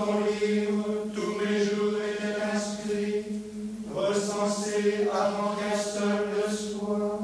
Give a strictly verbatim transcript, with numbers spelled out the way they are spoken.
ton livre, tous mes jours étaient inscrits, recensés avant qu'un seul ne soit.